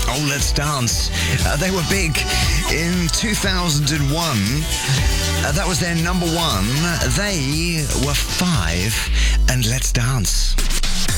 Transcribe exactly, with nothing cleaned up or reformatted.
Oh, Let's Dance. Uh, they were big in two thousand one. Uh, that was their number one. They were five, and Let's Dance.